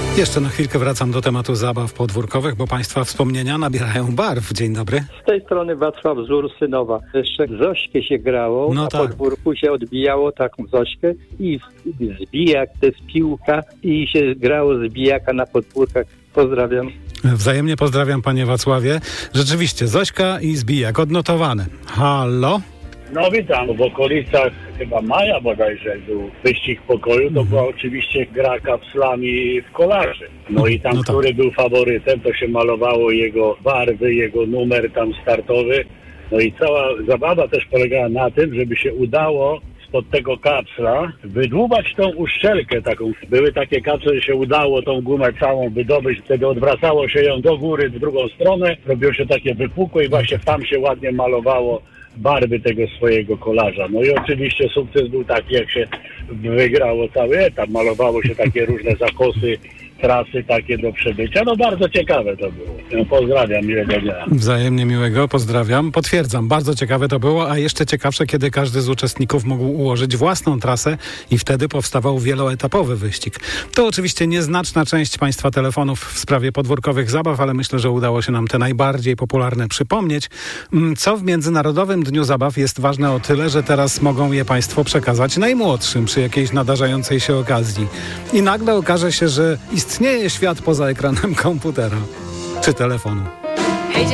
Jeszcze na chwilkę wracam do tematu zabaw podwórkowych, bo Państwa wspomnienia nabierają barw. Dzień dobry. Z tej strony Wacław z Ursynowa. Jeszcze Zośkę się grało, No na tak. podwórku się odbijało taką Zośkę i zbijak, to jest piłka i się grało zbijaka na podwórkach. Pozdrawiam. Wzajemnie pozdrawiam, panie Wacławie. Rzeczywiście, Zośka i zbijak odnotowane. Halo? No witam, w okolicach chyba maja bodajże był wyścig pokoju, to była oczywiście gra kapslami w kolarzy. No i tam, No tak. który był faworytem, to się malowało jego barwy, jego numer tam startowy. No i cała zabawa też polegała na tym, żeby się udało spod tego kapsla wydłubać tą uszczelkę taką. Były takie kapsle, że się udało tą gumę całą wydobyć, wtedy odwracało się ją do góry, w drugą stronę, robiło się takie wypukłe i właśnie tam się ładnie malowało barwy tego swojego kolarza. No i oczywiście sukces był taki, jak się wygrało cały etap. Malowało się takie różne zakosy, trasy takie do przebycia. No bardzo ciekawe to było. No, pozdrawiam, miłego dnia. Wzajemnie miłego, pozdrawiam. Potwierdzam, bardzo ciekawe to było, a jeszcze ciekawsze, kiedy każdy z uczestników mógł ułożyć własną trasę i wtedy powstawał wieloetapowy wyścig. To oczywiście nieznaczna część Państwa telefonów w sprawie podwórkowych zabaw, ale myślę, że udało się nam te najbardziej popularne przypomnieć. Co w Międzynarodowym Dniu Zabaw jest ważne o tyle, że teraz mogą je Państwo przekazać najmłodszym przy jakiejś nadarzającej się okazji. I nagle okaże się, że istnieje świat poza ekranem komputera czy telefonu.